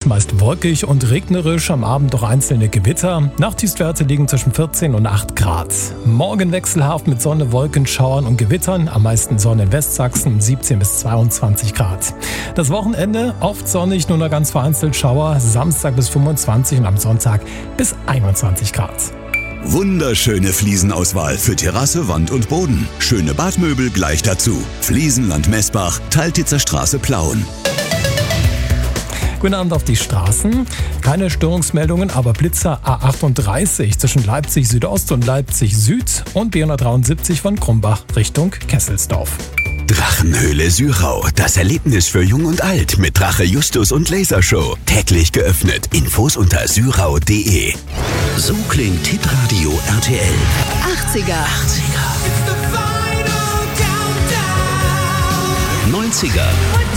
meist wolkig und regnerisch, am Abend noch einzelne Gewitter. Nachttiefstwerte liegen zwischen 14 und 8 Grad. Morgen wechselhaft mit Sonne, Wolken, Schauern und Gewittern. Am meisten Sonne in Westsachsen, 17 bis 22 Grad. Das Wochenende oft sonnig, nur noch ganz vereinzelt Schauer. Samstag bis 25 und am Sonntag bis 21 Grad. Wunderschöne Fliesenauswahl für Terrasse, Wand und Boden. Schöne Badmöbel gleich dazu. Fliesenland Messbach, Teiltitzer Straße Plauen. Guten Abend auf die Straßen. Keine Störungsmeldungen, aber Blitzer A38 zwischen Leipzig Südost und Leipzig Süd und B173 von Krumbach Richtung Kesselsdorf. Drachenhöhle Syrau, das Erlebnis für Jung und Alt mit Drache Justus und Lasershow. Täglich geöffnet. Infos unter syrau.de. So klingt Hitradio RTL. 80er. 90er.